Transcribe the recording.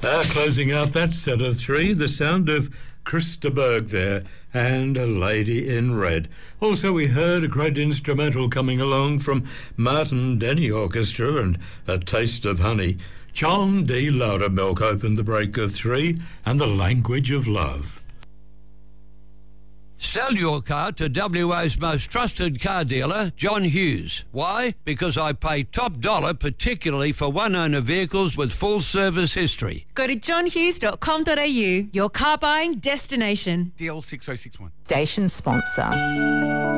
Closing out that set of three, the sound of Christa Berg there and A Lady in Red. Also, we heard a great instrumental coming along from Martin Denny Orchestra and A Taste of Honey. John D. Loudermilk opened the break of three and The Language of Love. Sell your car to WA's most trusted car dealer, John Hughes. Why? Because I pay top dollar, particularly for one-owner vehicles with full service history. Go to johnhughes.com.au, your car buying destination. DL6061. Station sponsor.